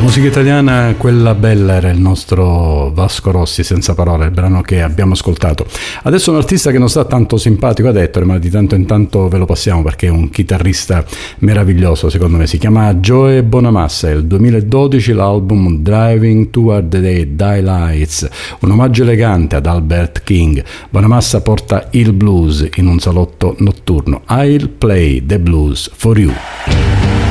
Musica italiana, quella bella, era il nostro Vasco Rossi, senza parole, il brano che abbiamo ascoltato. Adesso un artista che non sta tanto simpatico ad Ettore, ma di tanto in tanto ve lo passiamo perché è un chitarrista meraviglioso, secondo me. Si chiama Joe Bonamassa, è il 2012 l'album Driving Toward the Daylights, un omaggio elegante ad Albert King. Bonamassa porta il blues in un salotto notturno. I'll play the blues for you.